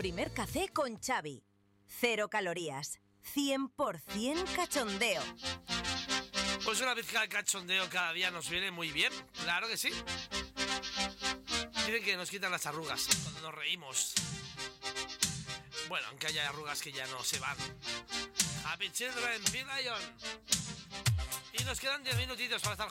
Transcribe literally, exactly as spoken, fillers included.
primer café con Xavi. Cero calorías. cien por ciento cachondeo. Pues una vez que el cachondeo cada día nos viene muy bien. Claro que sí. Dicen que nos quitan las arrugas cuando nos reímos. Bueno, aunque haya arrugas que ya no se van. Happy Children, Bill Lion. Y nos quedan diez minutitos para estar